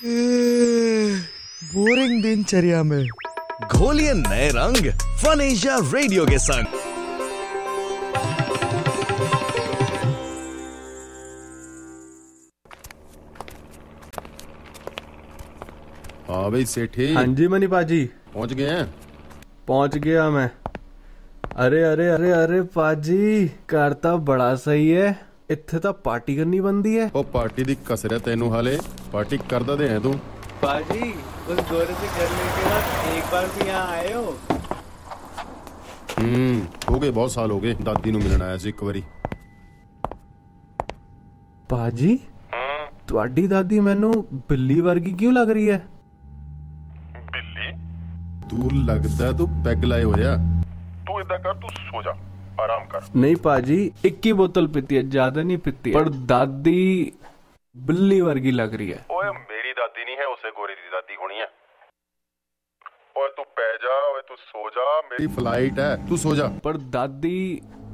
Boring दिनचर्या में घोलिए नए रंग फन एशिया रेडियो के संग। हाँ भाई सेठी। हाँ जी मनी पाजी, पहुंच गए हैं? पहुंच गया मैं। अरे अरे अरे अरे पाजी, करता बड़ा सही है। इत्थे तो पार्टी करनी बनती है। ओ पार्टी दी कसर तेनू हाले पार्टी करदा दे हैं तू। पाजी उस गोरे से करने के बाद एक बार भी यहाँ आए हो? हो गए, बहुत साल हो गए। दादी नू मिलना आया सी एक बारी। पाजी तुहाडी दादी मैनू बिल्ली वर्गी क्यों लग रही है? बिल्ली? तू लगदा तू पैग लाए होया। तू इदा कर, तू सो जा, आराम कर। नहीं पाजी, 21 बोतल पीती है, ज्यादा नहीं पीती है, पर दादी बिल्ली वर्गी लग रही है। ओए मेरी दादी नहीं है, उसे गोरी दी दादी होनी है। ओए तू पै जा, ओए तू सो जा। मेरी फ्लाइट है, तू सो जा। पर दादी